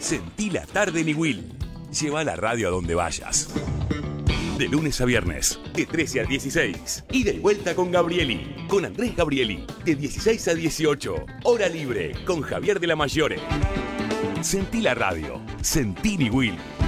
Sentí la tarde en Iguil. Lleva la radio a donde vayas. De lunes a viernes, de 13 a 16. Y de vuelta con Gabrieli, con Andrés Gabrieli, de 16 a 18. Hora libre, con Javier de la Mayore. Sentí la radio. Sentí Iguil.